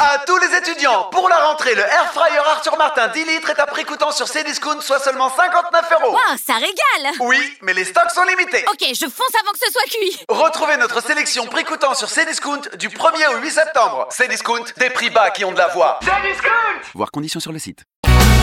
À tous les étudiants, pour la rentrée, le Air Fryer Arthur Martin 10 litres est à prix coûtant sur Cdiscount, soit seulement 59€. Waouh, ça régale! Oui, mais les stocks sont limités. Ok, je fonce avant que ce soit cuit. Retrouvez notre sélection prix coûtant sur Cdiscount du 1er au 8 septembre. Cdiscount, des prix bas qui ont de la voix. Cdiscount! Voir conditions sur le site.